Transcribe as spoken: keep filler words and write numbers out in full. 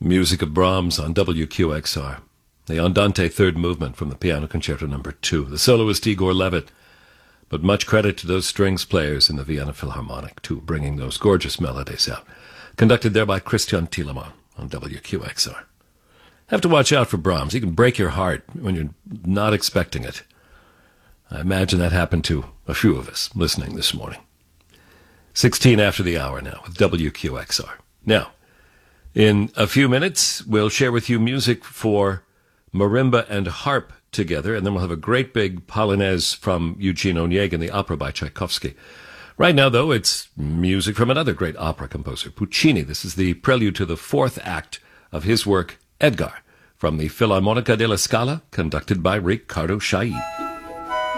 Music of Brahms on W Q X R. The Andante third movement from the Piano Concerto number two. The soloist Igor Levit. But much credit to those strings players in the Vienna Philharmonic, too, bringing those gorgeous melodies out. Conducted there by Christian Thielemann on W Q X R. Have to watch out for Brahms. He can break your heart when you're not expecting it. I imagine that happened to a few of us listening this morning. sixteen after the hour now with W Q X R. Now, in a few minutes, we'll share with you music for marimba and harp together, and then we'll have a great big polonaise from Eugene Onegin, the opera by Tchaikovsky. Right now, though, it's music from another great opera composer, Puccini. This is the prelude to the fourth act of his work, Edgar, from the Filarmonica della Scala, conducted by Riccardo Chailly.